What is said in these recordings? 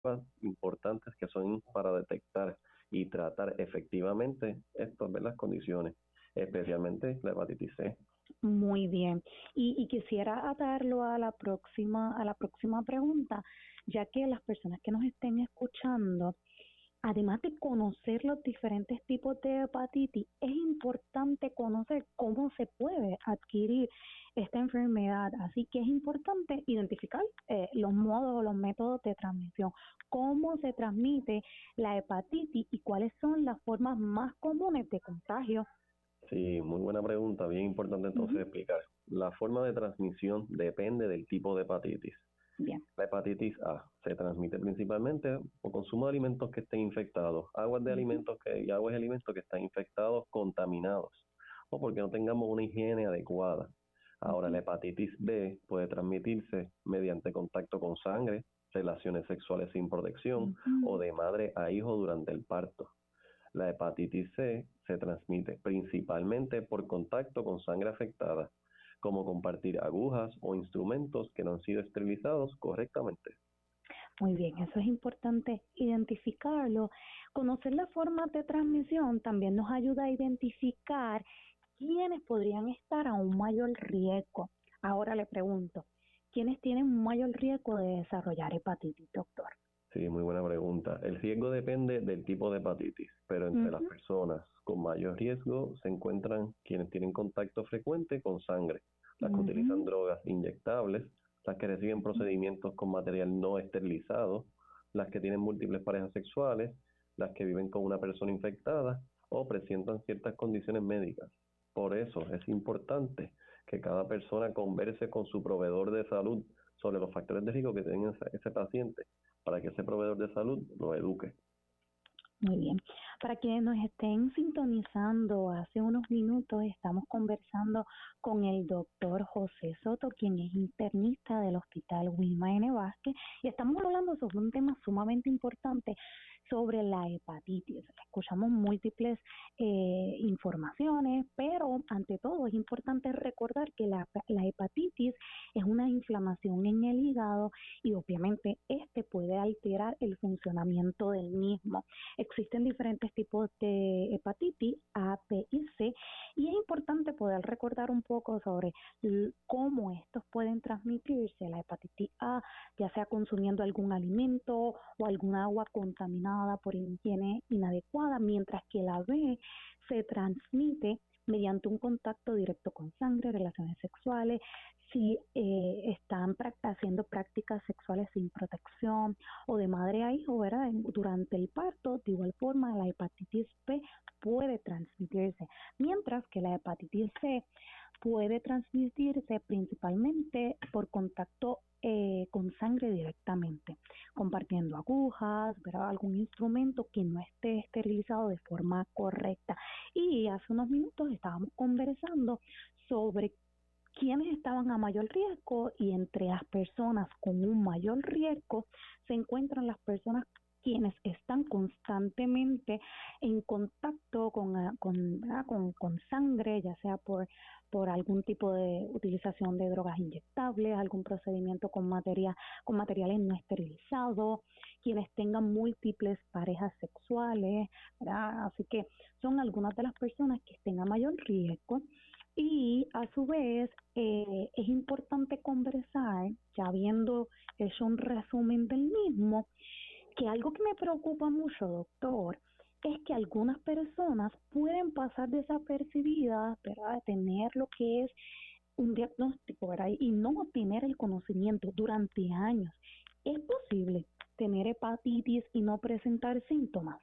importantes que son para detectar y tratar efectivamente estas, ¿verdad?, condiciones, especialmente la hepatitis C. Muy bien. Y quisiera atarlo a la próxima pregunta, ya que las personas que nos estén escuchando, además de conocer los diferentes tipos de hepatitis, es importante conocer cómo se puede adquirir esta enfermedad. Así que es importante identificar los modos o los métodos de transmisión, cómo se transmite la hepatitis y cuáles son las formas más comunes de contagio. Sí, muy buena pregunta, bien importante entonces explicar. La forma de transmisión depende del tipo de hepatitis. Bien. La hepatitis A se transmite principalmente por consumo de alimentos que estén infectados, aguas de alimentos y aguas de alimentos que están infectados, contaminados, o porque no tengamos una higiene adecuada. Ahora, la hepatitis B puede transmitirse mediante contacto con sangre, relaciones sexuales sin protección o de madre a hijo durante el parto. La hepatitis C se transmite principalmente por contacto con sangre afectada, como compartir agujas o instrumentos que no han sido esterilizados correctamente. Muy bien, eso es importante identificarlo. Conocer las formas de transmisión también nos ayuda a identificar quiénes podrían estar a un mayor riesgo. Ahora le pregunto, ¿quiénes tienen un mayor riesgo de desarrollar hepatitis, doctor? Sí, muy buena pregunta. El riesgo depende del tipo de hepatitis, pero entre las personas con mayor riesgo se encuentran quienes tienen contacto frecuente con sangre, las que utilizan drogas inyectables, las que reciben procedimientos con material no esterilizado, las que tienen múltiples parejas sexuales, las que viven con una persona infectada o presentan ciertas condiciones médicas. Por eso es importante que cada persona converse con su proveedor de salud sobre los factores de riesgo que tiene ese paciente, para que ese proveedor de salud lo eduque. Muy bien. Para quienes nos estén sintonizando, hace unos minutos estamos conversando con el doctor José Soto, quien es internista del Hospital Wilma N. Vázquez, y estamos hablando sobre un tema sumamente importante sobre la hepatitis. Escuchamos múltiples informaciones, pero ante todo es importante recordar que la hepatitis es una inflamación en el hígado y obviamente este puede alterar el funcionamiento del mismo. Existen diferentes tipos de hepatitis A, B y C, y es importante poder recordar un poco sobre cómo estos pueden transmitirse. La hepatitis A, ya sea consumiendo algún alimento o algún agua contaminada por higiene inadecuada, mientras que la B se transmite mediante un contacto directo con sangre, relaciones sexuales, si están haciendo prácticas sexuales sin protección o de madre a hijo, ¿verdad?, durante el parto. De igual forma, la hepatitis B puede transmitirse, mientras que la hepatitis C puede transmitirse principalmente por contacto con sangre directamente, compartiendo agujas, ¿verdad?, algún instrumento que no esté esterilizado de forma correcta. Y hace unos minutos estábamos conversando sobre quiénes estaban a mayor riesgo, y entre las personas con un mayor riesgo se encuentran las personas quienes están constantemente en contacto con sangre, ya sea por algún tipo de utilización de drogas inyectables, algún procedimiento con materiales no esterilizados, quienes tengan múltiples parejas sexuales, ¿verdad? Así que son algunas de las personas que estén a mayor riesgo. Y a su vez es importante conversar, ya habiendo hecho un resumen del mismo, que algo que me preocupa mucho, doctor, es que algunas personas pueden pasar desapercibidas, ¿verdad?, tener lo que es un diagnóstico, ¿verdad?, y no tener el conocimiento durante años. ¿Es posible tener hepatitis y no presentar síntomas?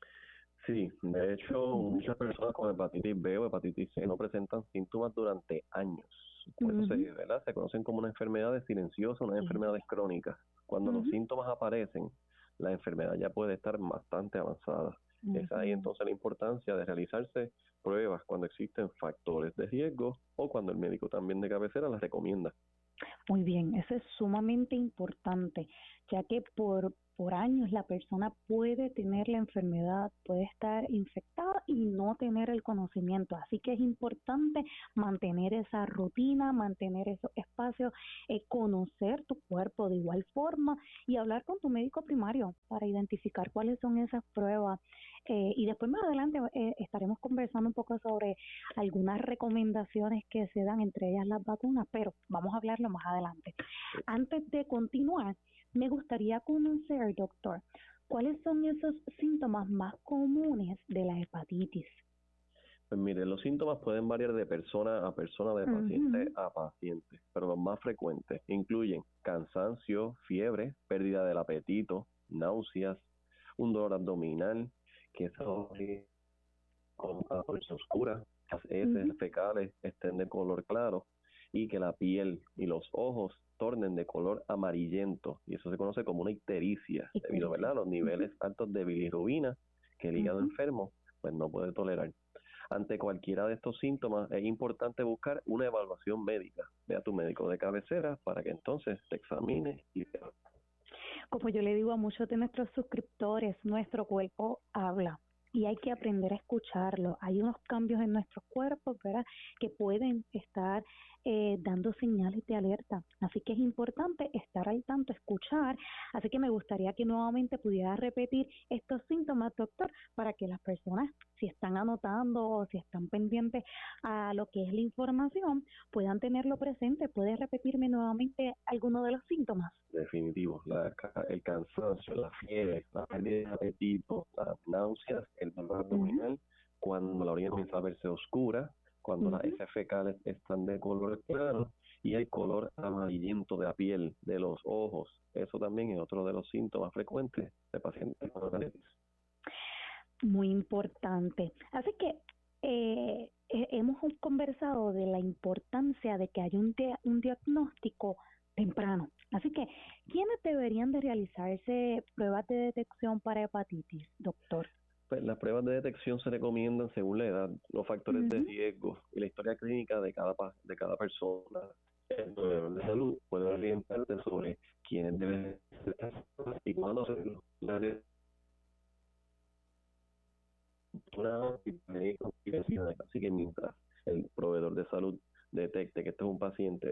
Sí, de hecho, muchas personas con hepatitis B o hepatitis C no presentan síntomas durante años. Por eso ¿verdad?, se conocen como unas enfermedades silenciosas, unas enfermedades crónicas. Cuando los síntomas aparecen, la enfermedad ya puede estar bastante avanzada. Es ahí entonces la importancia de realizarse pruebas cuando existen factores de riesgo o cuando el médico también de cabecera las recomienda. Muy bien, eso es sumamente importante, ya que por años la persona puede tener la enfermedad, puede estar infectada y no tener el conocimiento. Así que es importante mantener esa rutina, mantener esos espacios, conocer tu cuerpo de igual forma y hablar con tu médico primario para identificar cuáles son esas pruebas. Y después más adelante estaremos conversando un poco sobre algunas recomendaciones que se dan, entre ellas las vacunas, pero vamos a hablarlo más adelante. Antes de continuar, me gustaría conocer, doctor, cuáles son esos síntomas más comunes de la hepatitis. Pues mire, los síntomas pueden variar de persona a persona, de paciente a paciente, pero los más frecuentes incluyen cansancio, fiebre, pérdida del apetito, náuseas, un dolor abdominal, que es con una colcha oscura, las heces fecales estén de color claro y que la piel y los ojos tornen de color amarillento, y eso se conoce como una ictericia, debido, ¿verdad?, a los niveles altos de bilirrubina que el hígado enfermo pues no puede tolerar. Ante cualquiera de estos síntomas es importante buscar una evaluación médica. Ve a tu médico de cabecera para que entonces te examine y como yo le digo a muchos de nuestros suscriptores, nuestro cuerpo habla y hay que aprender a escucharlo. Hay unos cambios en nuestros cuerpos, ¿verdad?, que pueden estar dando señales de alerta. Así que es importante estar al tanto, escuchar. Así que me gustaría que nuevamente pudiera repetir estos síntomas, doctor, para que las personas, si están anotando o si están pendientes a lo que es la información, puedan tenerlo presente. ¿Puedes repetirme nuevamente alguno de los síntomas? Definitivo, el cansancio, la fiebre, la pérdida de apetito, las náuseas, el dolor abdominal, cuando la orina comienza a verse oscura, cuando las heces fecales están de color claro y el color amarillento de la piel, de los ojos. Eso también es otro de los síntomas frecuentes de pacientes con hepatitis. Muy importante. Así que hemos conversado de la importancia de que haya un diagnóstico temprano. Así que, ¿quiénes deberían de realizarse pruebas de detección para hepatitis, doctor? Pues las pruebas de detección se recomiendan según la edad, los factores de riesgo y la historia clínica de cada persona. El proveedor de salud puede orientarte sobre quiénes deben ser y cuándo hacerlo. Así que mientras el proveedor de salud detecte que este es un paciente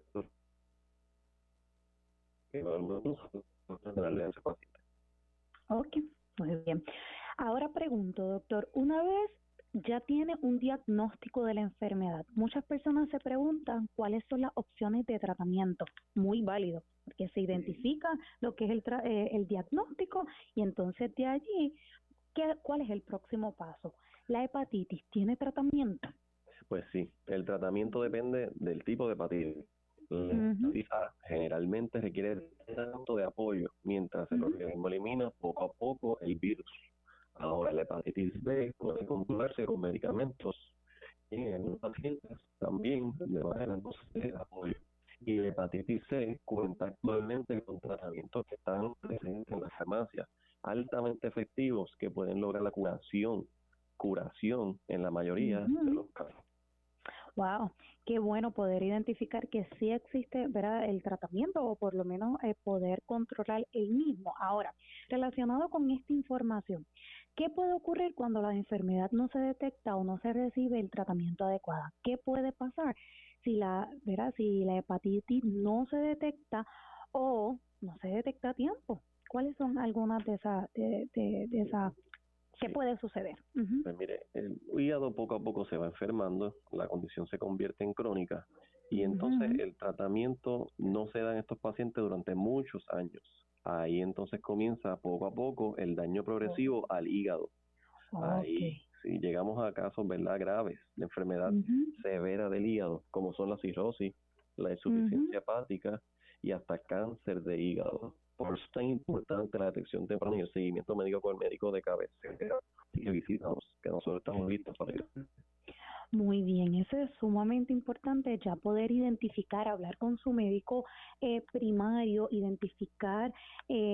que va a darle a ese paciente. Ok, muy bien. Ahora pregunto, doctor, una vez ya tiene un diagnóstico de la enfermedad, muchas personas se preguntan cuáles son las opciones de tratamiento. Muy válido, porque se identifica lo que es el diagnóstico y entonces de allí, ¿cuál es el próximo paso? ¿La hepatitis tiene tratamiento? Pues sí, el tratamiento depende del tipo de hepatitis. La hepatitis A generalmente requiere tanto de apoyo, mientras el organismo elimina poco a poco el virus. Ahora, la hepatitis B puede controlarse con medicamentos y en algunos pacientes también de manera de apoyo. Y la hepatitis C cuenta actualmente con tratamientos que están presentes en las farmacias, altamente efectivos, que pueden lograr la curación en la mayoría de los casos. Wow, qué bueno poder identificar que sí existe, ¿verdad?, el tratamiento o por lo menos poder controlar el mismo. Ahora, relacionado con esta información, ¿qué puede ocurrir cuando la enfermedad no se detecta o no se recibe el tratamiento adecuado? ¿Qué puede pasar si si la hepatitis no se detecta o no se detecta a tiempo? ¿Cuáles son algunas de esas? ¿Qué puede suceder? Pues mire, el hígado poco a poco se va enfermando, la condición se convierte en crónica y entonces el tratamiento no se da en estos pacientes durante muchos años. Ahí entonces comienza poco a poco el daño progresivo al hígado. Ahí, si llegamos a casos, ¿verdad?, graves de enfermedad severa del hígado, como son la cirrosis, la insuficiencia hepática y hasta cáncer de hígado. Por eso es tan importante la detección temprana y el seguimiento médico con el médico de cabecera y visitamos, que nosotros estamos listos para ir. Muy bien, eso es sumamente importante, ya poder identificar, hablar con su médico primario, identificar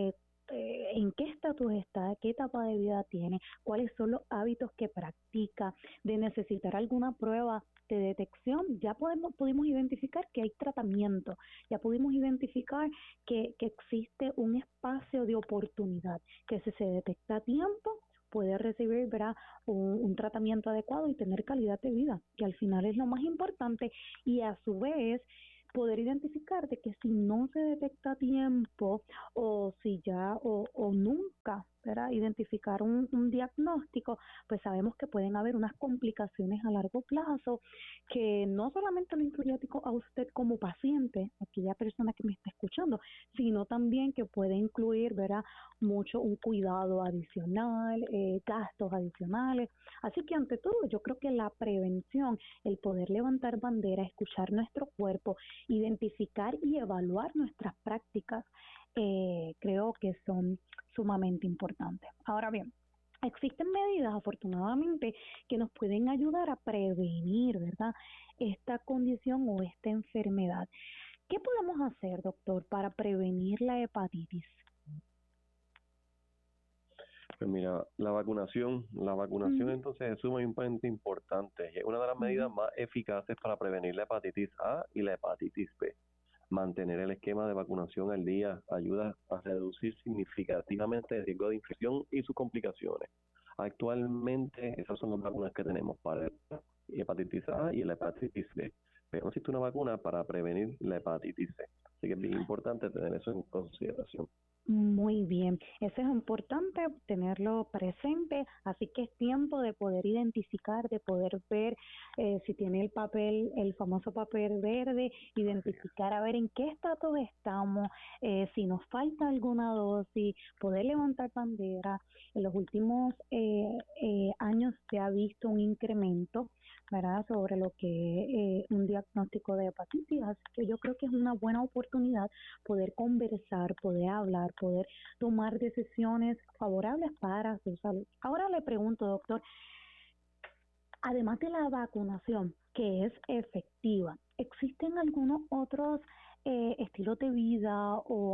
en qué estatus está, qué etapa de vida tiene, cuáles son los hábitos que practica, de necesitar alguna prueba de detección, ya pudimos identificar que hay tratamiento, ya pudimos identificar que existe un espacio de oportunidad, que si se detecta a tiempo, puede recibir, ¿verdad?, un tratamiento adecuado y tener calidad de vida, que al final es lo más importante, y a su vez poder identificar de que si no se detecta a tiempo o si ya o nunca, ¿verdad?, identificar un diagnóstico, pues sabemos que pueden haber unas complicaciones a largo plazo que no solamente lo incluye a usted como paciente, aquella persona que me está escuchando, sino también que puede incluir, ¿verdad?, mucho un cuidado adicional, gastos adicionales. Así que ante todo, yo creo que la prevención, el poder levantar bandera, escuchar nuestro cuerpo, identificar y evaluar nuestras prácticas, creo que son sumamente importantes. Ahora bien, existen medidas, afortunadamente, que nos pueden ayudar a prevenir, ¿verdad?, esta condición o esta enfermedad. ¿Qué podemos hacer, doctor, para prevenir la hepatitis? Pues mira, la vacunación entonces es sumamente importante y es una de las medidas Uh-huh. más eficaces para prevenir la hepatitis A y la hepatitis B. Mantener el esquema de vacunación al día ayuda a reducir significativamente el riesgo de infección y sus complicaciones. Actualmente esas son las vacunas que tenemos para la hepatitis A y la hepatitis B, pero no existe una vacuna para prevenir la hepatitis C, así que es bien importante tener eso en consideración. Muy bien, eso es importante tenerlo presente, así que es tiempo de poder identificar, de poder ver si tiene el papel, el famoso papel verde, identificar a ver en qué estatus estamos, si nos falta alguna dosis, poder levantar bandera. En los últimos años se ha visto un incremento, ¿verdad?, sobre lo que es un diagnóstico de hepatitis, así que yo creo que es una buena oportunidad poder conversar, poder hablar, poder tomar decisiones favorables para su salud. Ahora le pregunto, doctor, además de la vacunación, que es efectiva, ¿existen algunos otros estilos de vida o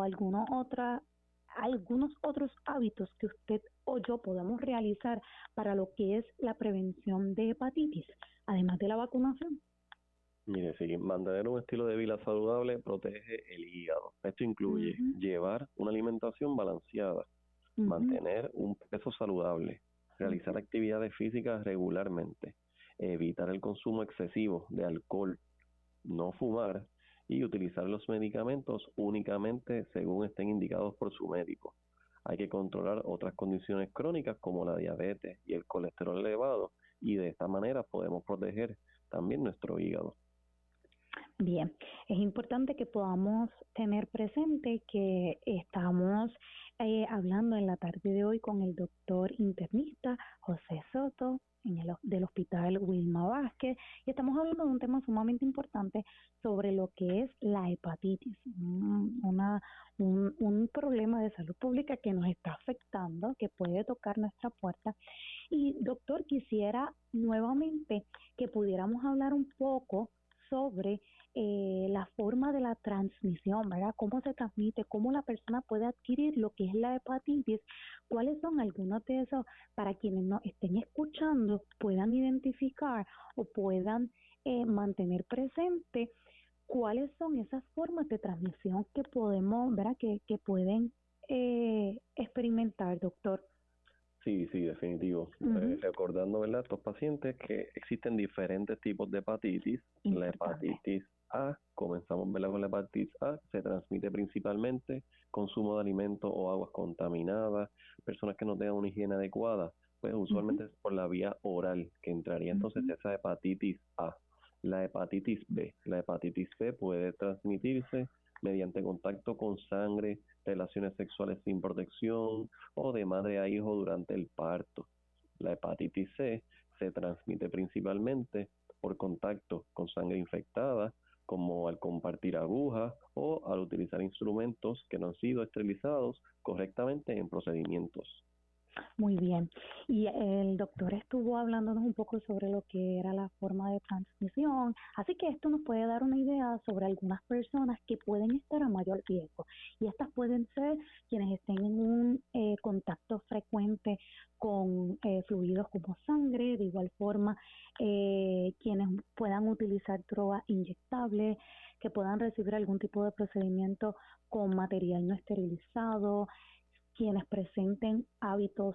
algunos otros hábitos que usted o yo podamos realizar para lo que es la prevención de hepatitis, además de la vacunación? Mire, sí, mantener un estilo de vida saludable protege el hígado. Esto incluye Uh-huh, llevar una alimentación balanceada, uh-huh, mantener un peso saludable, realizar uh-huh. actividades físicas regularmente, evitar el consumo excesivo de alcohol, no fumar y utilizar los medicamentos únicamente según estén indicados por su médico. Hay que controlar otras condiciones crónicas como la diabetes y el colesterol elevado y de esta manera podemos proteger también nuestro hígado. Bien, es importante que podamos tener presente que estamos hablando en la tarde de hoy con el doctor internista José Soto del Hospital Wilma Vázquez, y estamos hablando de un tema sumamente importante sobre lo que es la hepatitis, un problema de salud pública que nos está afectando, que puede tocar nuestra puerta. Y doctor, quisiera nuevamente que pudiéramos hablar un poco sobre la forma de la transmisión, ¿verdad? Cómo se transmite, cómo la persona puede adquirir lo que es la hepatitis, cuáles son algunos de esos para quienes nos estén escuchando puedan identificar o puedan mantener presente cuáles son esas formas de transmisión que podemos, ¿verdad? Que pueden experimentar, doctor. Sí, sí, definitivo. Uh-huh. Recordando, ¿verdad?, a estos pacientes que existen diferentes tipos de hepatitis. La Importante. hepatitis A, comenzamos, ¿verdad?, con la hepatitis A, se transmite principalmente consumo de alimentos o aguas contaminadas, personas que no tengan una higiene adecuada, pues Uh-huh. usualmente es por la vía oral que entraría entonces Uh-huh. esa hepatitis A. La hepatitis B puede transmitirse mediante contacto con sangre, relaciones sexuales sin protección, o de madre a hijo durante el parto. La hepatitis C se transmite principalmente por contacto con sangre infectada, como al compartir agujas o al utilizar instrumentos que no han sido esterilizados correctamente en procedimientos. Muy bien. Y el doctor estuvo hablándonos un poco sobre lo que era la forma de transmisión, así que esto nos puede dar una idea sobre algunas personas que pueden estar a mayor riesgo. Y estas pueden ser quienes estén en un contacto frecuente con fluidos como sangre, de igual forma quienes puedan utilizar drogas inyectables, que puedan recibir algún tipo de procedimiento con material no esterilizado, quienes presenten hábitos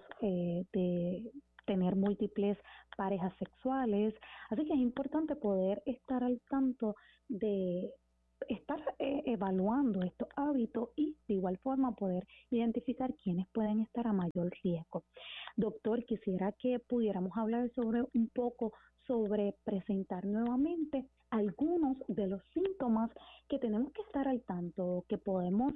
de tener múltiples parejas sexuales. Así que es importante poder estar al tanto de estar evaluando estos hábitos y de igual forma poder identificar quiénes pueden estar a mayor riesgo. Doctor, quisiera que pudiéramos hablar sobre un poco sobre presentar nuevamente algunos de los síntomas que tenemos que estar al tanto, que podemos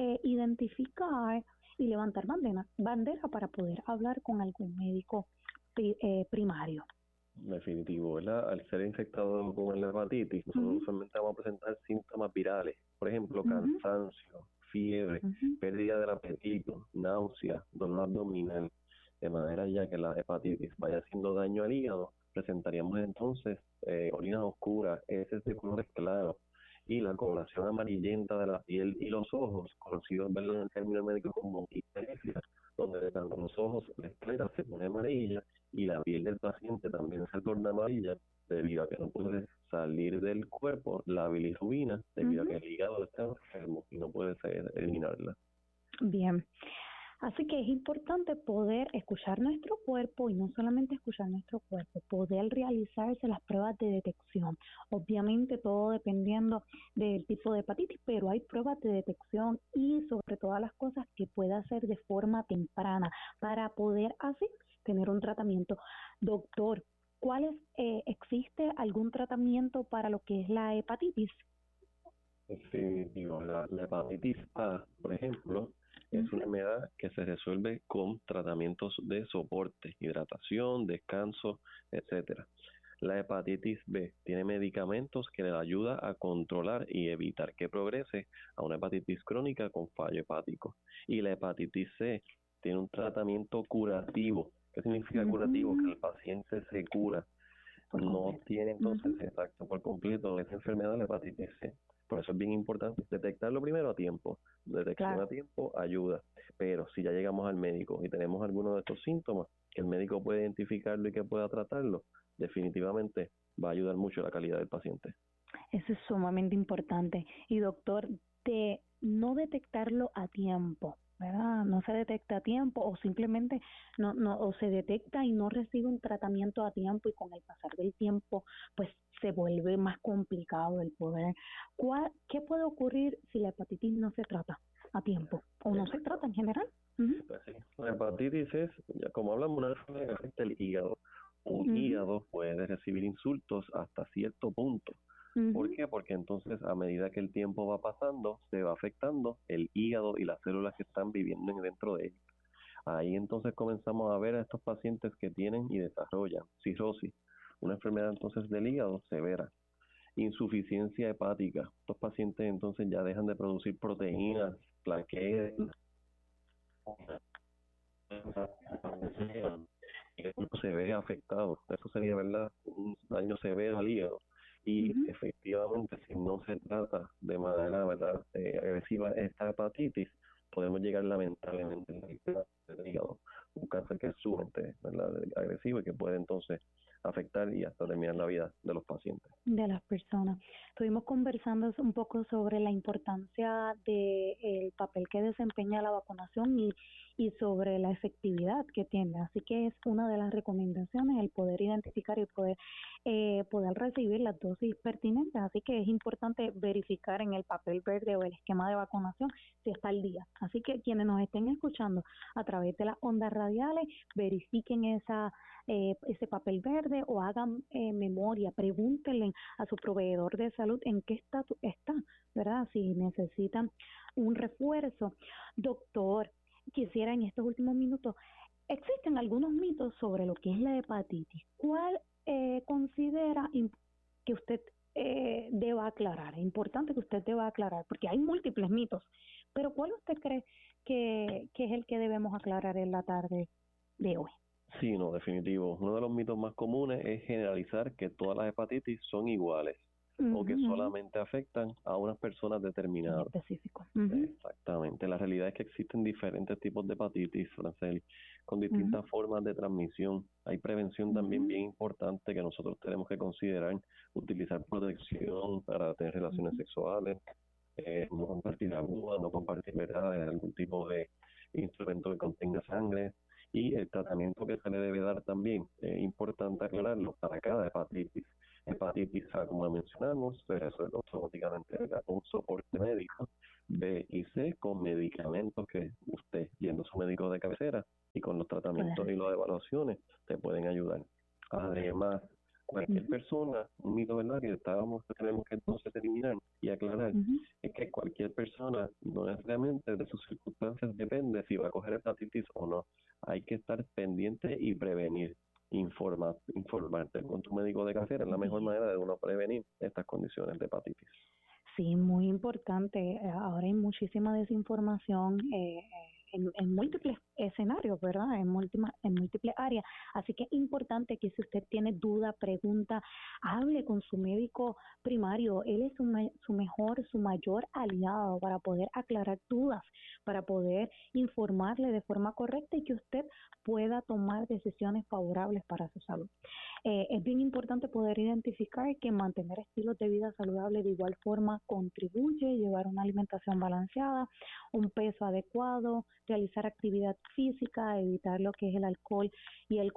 identificar y levantar bandera para poder hablar con algún médico primario. Definitivo, ¿verdad? Al ser infectado con la hepatitis, nosotros usualmente vamos a presentar síntomas virales, por ejemplo, cansancio, fiebre, pérdida del apetito, náusea, dolor abdominal, de manera ya que la hepatitis vaya haciendo daño al hígado, presentaríamos entonces orinas oscuras, heces de colores claros y la coloración amarillenta de la piel y los ojos, conocidos en el término médico como ictericia, donde de tanto los ojos la esclera se pone amarilla y la piel del paciente también se torna amarilla debido a que no puede salir del cuerpo la bilirrubina debido a que el hígado está enfermo y no puede eliminarla. Bien. Así que es importante poder escuchar nuestro cuerpo y no solamente escuchar nuestro cuerpo, poder realizarse las pruebas de detección. Obviamente todo dependiendo del tipo de hepatitis, pero hay pruebas de detección y sobre todas las cosas que pueda hacer de forma temprana para poder así tener un tratamiento. Doctor, ¿existe algún tratamiento para lo que es la hepatitis? Definitivo. La hepatitis A, por ejemplo, es una enfermedad que se resuelve con tratamientos de soporte, hidratación, descanso, etcétera. La hepatitis B tiene medicamentos que le ayuda a controlar y evitar que progrese a una hepatitis crónica con fallo hepático. Y la hepatitis C tiene un tratamiento curativo. ¿Qué significa curativo? Que el paciente se cura. No tiene entonces exacto por completo esa enfermedad, la hepatitis C. Por eso es bien importante detectarlo primero a tiempo. Detección a tiempo ayuda. Pero si ya llegamos al médico y tenemos alguno de estos síntomas, que el médico puede identificarlo y que pueda tratarlo, definitivamente va a ayudar mucho a la calidad del paciente. Eso es sumamente importante. Y doctor, de no detectarlo a tiempo, ¿verdad? No se detecta a tiempo o simplemente o se detecta y no recibe un tratamiento a tiempo y con el pasar del tiempo pues se vuelve más complicado el poder. ¿Qué puede ocurrir si la hepatitis no se trata a tiempo o no se trata en general? Pues sí, la hepatitis es, ya como hablamos, una enfermedad que afecta el hígado. Un hígado puede recibir insultos hasta cierto punto. ¿Por qué? Porque entonces a medida que el tiempo va pasando, se va afectando el hígado y las células que están viviendo dentro de él. Ahí entonces comenzamos a ver a estos pacientes que tienen y desarrollan cirrosis, una enfermedad entonces del hígado severa, insuficiencia hepática. Estos pacientes entonces ya dejan de producir proteínas, plaquetas, y el cuerpo se ve afectado. Eso sería, ¿verdad?, un daño severo al hígado. Y efectivamente, si no se trata de manera, ¿verdad?, agresiva esta hepatitis, podemos llegar lamentablemente al hígado, un cáncer que es sumamente, ¿verdad?, agresivo y que puede entonces afectar y hasta terminar la vida de los pacientes. De las personas. Estuvimos conversando un poco sobre la importancia del papel que desempeña la vacunación y sobre la efectividad que tiene. Así que es una de las recomendaciones el poder identificar y poder recibir las dosis pertinentes. Así que es importante verificar en el papel verde o el esquema de vacunación si está al día. Así que quienes nos estén escuchando a través de las ondas radiales, verifiquen ese papel verde o hagan memoria, pregúntenle a su proveedor de salud en qué estatus está, ¿verdad? Si necesitan un refuerzo. Doctor, quisiera en estos últimos minutos, existen algunos mitos sobre lo que es la hepatitis. ¿Cuál considera que usted deba aclarar? Es importante que usted deba aclarar, porque hay múltiples mitos, pero ¿cuál usted cree que es el que debemos aclarar en la tarde de hoy. Sí, no, definitivo. Uno de los mitos más comunes es generalizar que todas las hepatitis son iguales o que solamente afectan a unas personas determinadas. En específico. Exactamente. La realidad es que existen diferentes tipos de hepatitis, Franceli, con distintas formas de transmisión. Hay prevención también bien importante que nosotros tenemos que considerar, utilizar protección para tener relaciones sexuales, no compartir aguas, no compartir algún tipo de instrumento que contenga sangre, y el tratamiento que se le debe dar también, es importante aclararlo, para cada hepatitis. Hepatitis A, como mencionamos, se resuelve automáticamente con soporte médico. B y C, con medicamentos que usted, yendo a su médico de cabecera, y con los tratamientos y las evaluaciones, te pueden ayudar. Además, cualquier persona, un mito, ¿verdad?, que tenemos que entonces eliminar y aclarar, es que cualquier persona, no necesariamente de sus circunstancias depende si va a coger hepatitis o no. Hay que estar pendiente y prevenir. Informarte con tu médico de cabecera es la mejor manera de uno prevenir estas condiciones de hepatitis. Sí, muy importante. Ahora hay muchísima desinformación en múltiples escenarios, ¿verdad? En múltiples áreas. Así que es importante que si usted tiene duda, pregunta, hable con su médico primario. Él es su mayor aliado para poder aclarar dudas, para poder informarle de forma correcta y que usted pueda tomar decisiones favorables para su salud. Es bien importante poder identificar que mantener estilos de vida saludables de igual forma contribuye, llevar una alimentación balanceada, un peso adecuado, realizar actividad física, evitar lo que es el alcohol y el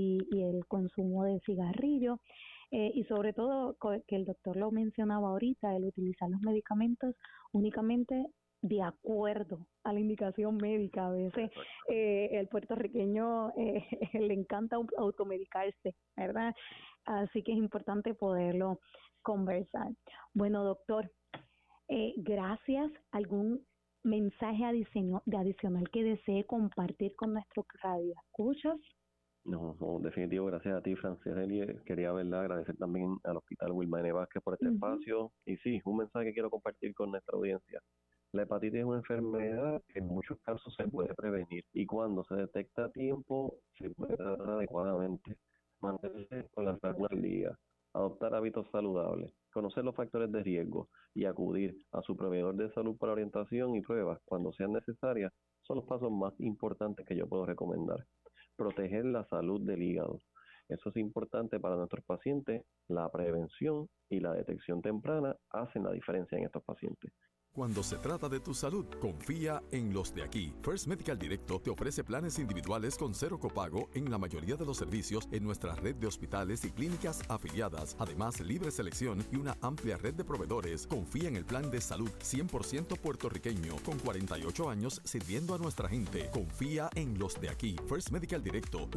consumo de cigarrillo, y sobre todo, que el doctor lo mencionaba ahorita, el utilizar los medicamentos únicamente de acuerdo a la indicación médica. A veces el puertorriqueño le encanta automedicarse, ¿verdad? Así que es importante poderlo conversar. Bueno, doctor, gracias. ¿Algún mensaje adicional que desee compartir con nuestros radioescuchas? No, definitivo, gracias a ti, Franceli. Quería, ¿verdad?, agradecer también al Hospital Wilma N. Vázquez por este espacio. Y sí, un mensaje que quiero compartir con nuestra audiencia. La hepatitis es una enfermedad que en muchos casos se puede prevenir, y cuando se detecta a tiempo se puede tratar adecuadamente. Mantenerse con las vacunas al día, adoptar hábitos saludables, conocer los factores de riesgo y acudir a su proveedor de salud para orientación y pruebas cuando sean necesarias son los pasos más importantes que yo puedo recomendar. Proteger la salud del hígado. Eso es importante para nuestros pacientes. La prevención y la detección temprana hacen la diferencia en estos pacientes. Cuando se trata de tu salud, confía en los de aquí. First Medical Directo te ofrece planes individuales con cero copago en la mayoría de los servicios en nuestra red de hospitales y clínicas afiliadas. Además, libre selección y una amplia red de proveedores. Confía en el plan de salud 100% puertorriqueño, con 48 años sirviendo a nuestra gente. Confía en los de aquí. First Medical Directo,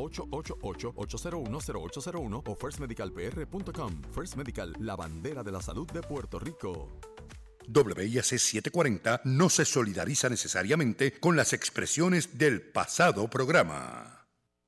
1-888-801-0801 o firstmedicalpr.com. First Medical, la bandera de la salud de Puerto Rico. WIAC 740 no se solidariza necesariamente con las expresiones del pasado programa.